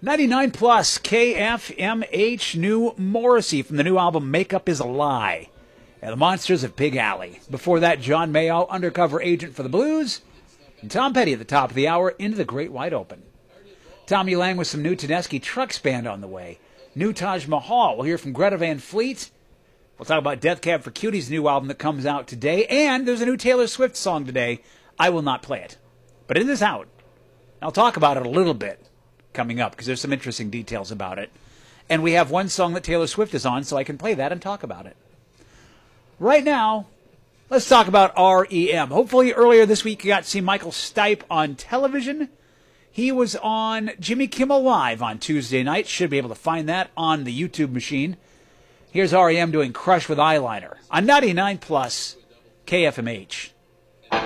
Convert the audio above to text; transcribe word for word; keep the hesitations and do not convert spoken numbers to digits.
ninety-nine plus K F M H, new Morrissey from the new album Makeup is a Lie, and the Monsters of Pig Alley. Before that, John Mayall, Undercover Agent for the Blues, and Tom Petty at the top of the hour, Into the Great Wide Open. Tommy Lang with some new Tedeschi Trucks Band on the way. New Taj Mahal. We'll hear from Greta Van Fleet. We'll talk about Death Cab for Cutie's new album that comes out today, and there's a new Taylor Swift song today. I will not play it, but it is out. I'll talk about it a little bit coming up because there's some interesting details about it. And we have one song that Taylor Swift is on, so I can play that and talk about it. Right now, let's talk about R E M. Hopefully earlier this week you got to see Michael Stipe on television. He was on Jimmy Kimmel Live on Tuesday night. Should be able to find that on the YouTube machine. Here's R E M doing Crush with Eyeliner on ninety-nine plus K F M H.